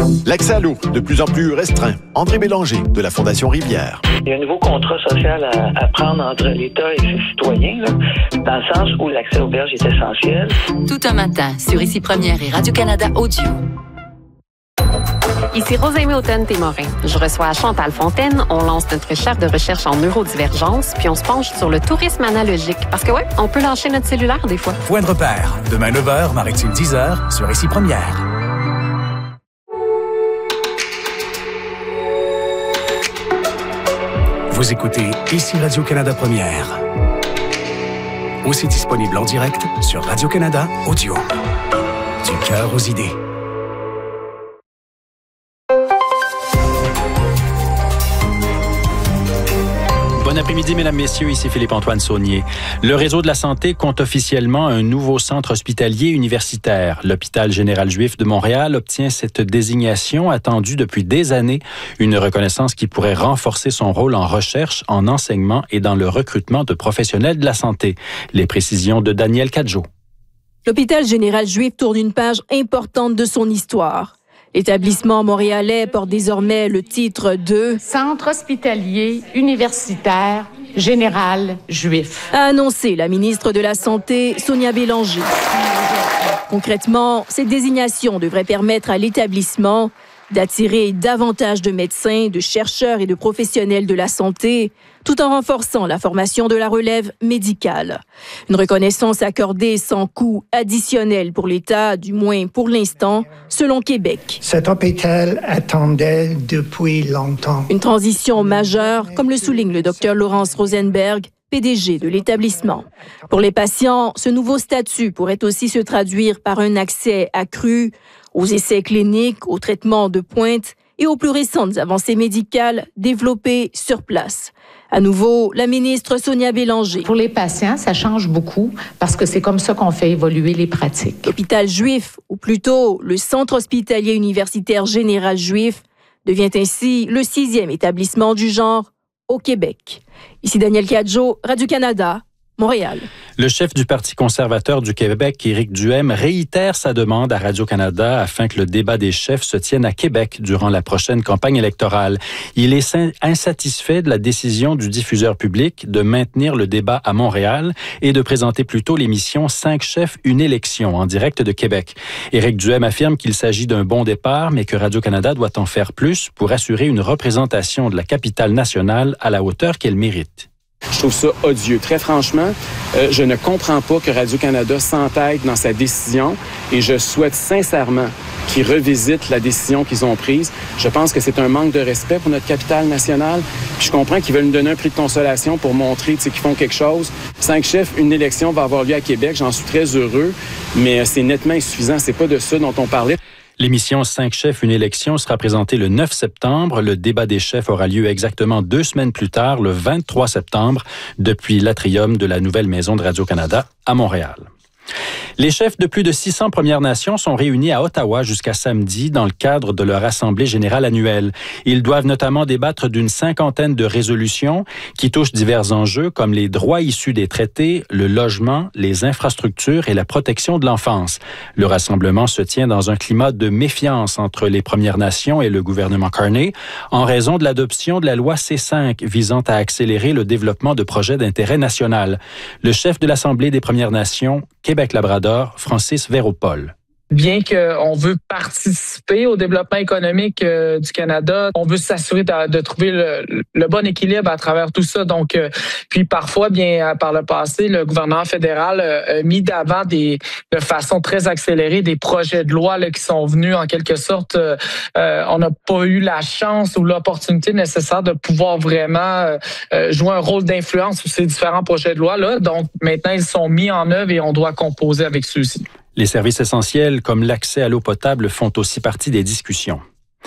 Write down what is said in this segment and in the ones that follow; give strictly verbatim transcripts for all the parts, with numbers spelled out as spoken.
L'accès à l'eau, de plus en plus restreint. André Bélanger, de la Fondation Rivière. Il y a un nouveau contrat social à, à prendre entre l'État et ses citoyens, là, dans le sens où l'accès aux berges est essentiel. Tout un matin, sur Ici Première et Radio-Canada Audio. Ici Rosalie Houghton-Témorin. Je reçois Chantal Fontaine. On lance notre chaire de recherche en neurodivergence, puis on se penche sur le tourisme analogique. Parce que ouais, on peut lâcher notre cellulaire des fois. Point de repère. Demain neuf heures, Maritime dix heures, sur Ici Première. Vous écoutez Ici Radio-Canada Première. Aussi disponible en direct sur Radio-Canada Audio. Du cœur aux idées. Bon après-midi, mesdames, messieurs, ici Philippe-Antoine Saunier. Le réseau de la santé compte officiellement un nouveau centre hospitalier universitaire. L'Hôpital général juif de Montréal obtient cette désignation attendue depuis des années, une reconnaissance qui pourrait renforcer son rôle en recherche, en enseignement et dans le recrutement de professionnels de la santé. Les précisions de Daniel Cadjo. L'Hôpital général juif tourne une page importante de son histoire. L'établissement montréalais porte désormais le titre de « Centre hospitalier universitaire général juif », a annoncé la ministre de la Santé, Sonia Bélanger. Concrètement, cette désignation devrait permettre à l'établissement d'attirer davantage de médecins, de chercheurs et de professionnels de la santé, tout en renforçant la formation de la relève médicale. Une reconnaissance accordée sans coût additionnel pour l'État, du moins pour l'instant, selon Québec. Cet hôpital attendait depuis longtemps. Une transition majeure, comme le souligne le docteur Laurence Rosenberg, P D G de l'établissement. Pour les patients, ce nouveau statut pourrait aussi se traduire par un accès accru aux essais cliniques, aux traitements de pointe et aux plus récentes avancées médicales développées sur place. À nouveau, la ministre Sonia Bélanger. Pour les patients, ça change beaucoup parce que c'est comme ça qu'on fait évoluer les pratiques. L'hôpital juif, ou plutôt le Centre hospitalier universitaire général juif, devient ainsi le sixième établissement du genre au Québec. Ici Daniel Cadjo, Radio-Canada, Montréal. Le chef du Parti conservateur du Québec, Éric Duhaime, réitère sa demande à Radio-Canada afin que le débat des chefs se tienne à Québec durant la prochaine campagne électorale. Il est insatisfait de la décision du diffuseur public de maintenir le débat à Montréal et de présenter plutôt l'émission Cinq chefs, une élection en direct de Québec. Éric Duhaime affirme qu'il s'agit d'un bon départ, mais que Radio-Canada doit en faire plus pour assurer une représentation de la capitale nationale à la hauteur qu'elle mérite. Je trouve ça odieux. Très franchement, euh, je ne comprends pas que Radio-Canada s'entête dans sa décision et je souhaite sincèrement qu'ils revisitent la décision qu'ils ont prise. Je pense que c'est un manque de respect pour notre capitale nationale. Puis je comprends qu'ils veulent nous donner un prix de consolation pour montrer qu'ils font quelque chose. Cinq chefs, une élection va avoir lieu à Québec. J'en suis très heureux, mais c'est nettement insuffisant. C'est pas de ça dont on parlait. L'émission Cinq chefs, une élection sera présentée le neuf septembre. Le débat des chefs aura lieu exactement deux semaines plus tard, le vingt-trois septembre, depuis l'atrium de la nouvelle maison de Radio-Canada à Montréal. Les chefs de plus de six cents Premières Nations sont réunis à Ottawa jusqu'à samedi dans le cadre de leur Assemblée générale annuelle. Ils doivent notamment débattre d'une cinquantaine de résolutions qui touchent divers enjeux comme les droits issus des traités, le logement, les infrastructures et la protection de l'enfance. Le rassemblement se tient dans un climat de méfiance entre les Premières Nations et le gouvernement Carney en raison de l'adoption de la loi C cinq visant à accélérer le développement de projets d'intérêt national. Le chef de l'Assemblée des Premières Nations, Québec-Labrador, Francis Véropol. Bien qu'on veut participer au développement économique euh, du Canada, on veut s'assurer de, de trouver le, le bon équilibre à travers tout ça. Donc, euh, puis parfois, bien par le passé, le gouvernement fédéral euh, a mis d'avant des, de façon très accélérée des projets de loi là, qui sont venus en quelque sorte. Euh, euh, on n'a pas eu la chance ou l'opportunité nécessaire de pouvoir vraiment euh, jouer un rôle d'influence sur ces différents projets de loi là. Donc, maintenant, ils sont mis en œuvre et on doit composer avec ceux-ci. Les services essentiels comme l'accès à l'eau potable font aussi partie des discussions.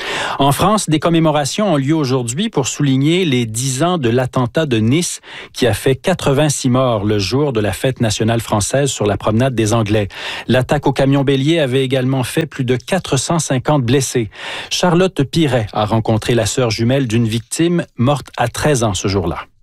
En France, des commémorations ont lieu aujourd'hui pour souligner les dix ans de l'attentat de Nice qui a fait quatre-vingt-six morts le jour de la fête nationale française sur la promenade des Anglais. L'attaque au camion bélier avait également fait plus de quatre cent cinquante blessés. Charlotte Piret a rencontré la sœur jumelle d'une victime morte à treize ans ce jour-là.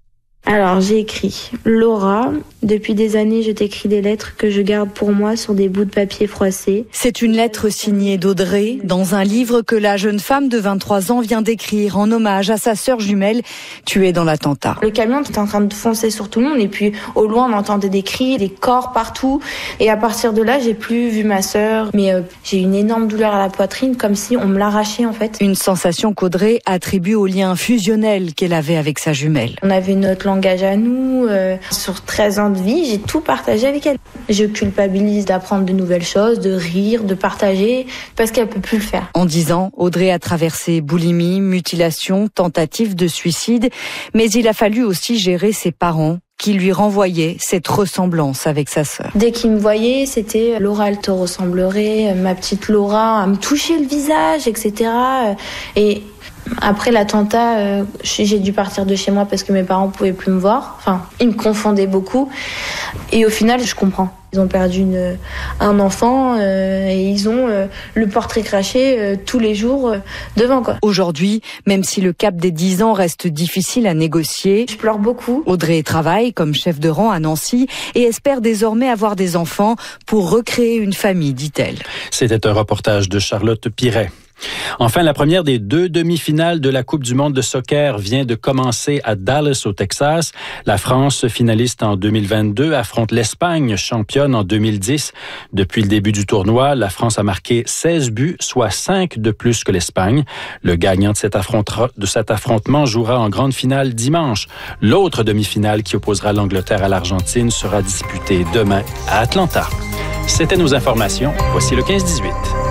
Alors, j'ai écrit « Laura, depuis des années, je t'écris des lettres que je garde pour moi sur des bouts de papier froissés. » C'est une lettre signée d'Audrey dans un livre que la jeune femme de vingt-trois ans vient d'écrire en hommage à sa sœur jumelle tuée dans l'attentat. Le camion était en train de foncer sur tout le monde et puis au loin, on entendait des cris, des corps partout. Et à partir de là, j'ai plus vu ma sœur. Mais euh, j'ai eu une énorme douleur à la poitrine, comme si on me l'arrachait en fait. Une sensation qu'Audrey attribue au lien fusionnel qu'elle avait avec sa jumelle. On avait notre langage à nous. Euh, sur treize ans de vie, j'ai tout partagé avec elle. Je culpabilise d'apprendre de nouvelles choses, de rire, de partager, parce qu'elle peut plus le faire. En dix ans, Audrey a traversé boulimie, mutilation, tentative de suicide, mais il a fallu aussi gérer ses parents qui lui renvoyaient cette ressemblance avec sa sœur. Dès qu'il me voyait, c'était « Laura, elle te ressemblerait, ma petite Laura », à me toucher le visage, et cetera. Et après l'attentat, euh, j'ai dû partir de chez moi parce que mes parents pouvaient plus me voir. Enfin, ils me confondaient beaucoup. Et au final, je comprends. Ils ont perdu une, un enfant euh, et ils ont euh, le portrait craché euh, tous les jours euh, devant, quoi. Aujourd'hui, même si le cap des dix ans reste difficile à négocier, je pleure beaucoup. Audrey travaille comme chef de rang à Nancy et espère désormais avoir des enfants pour recréer une famille, dit-elle. C'était un reportage de Charlotte Piret. Enfin, la première des deux demi-finales de la Coupe du monde de soccer vient de commencer à Dallas, au Texas. La France, finaliste en deux mille vingt-deux, affronte l'Espagne, championne en deux mille dix. Depuis le début du tournoi, la France a marqué seize buts, soit cinq de plus que l'Espagne. Le gagnant de cet, de cet affrontement jouera en grande finale dimanche. L'autre demi-finale qui opposera l'Angleterre à l'Argentine sera disputée demain à Atlanta. C'était nos informations. Voici le quinze dix-huit.